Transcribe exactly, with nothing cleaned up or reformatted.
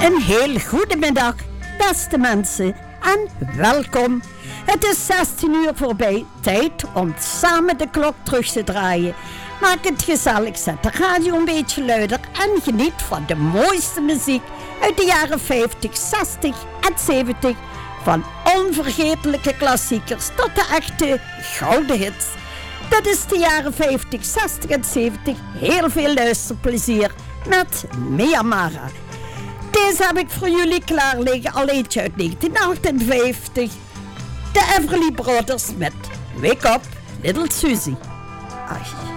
Een heel goede middag, beste mensen, en welkom. Het is zestien uur voorbij, tijd om samen de klok terug te draaien. Maak het gezellig, zet de radio een beetje luider en geniet van de mooiste muziek uit de jaren vijftig, zestig en zeventig. Van onvergetelijke klassiekers tot de echte gouden hits. Dat is de jaren vijftig, zestig en zeventig. Heel veel luisterplezier met Mia-Mara. Deze heb ik voor jullie klaar liggen, al eentje uit negentien achtenvijftig. De Everly Brothers met Wake Up Little Susie. Ai.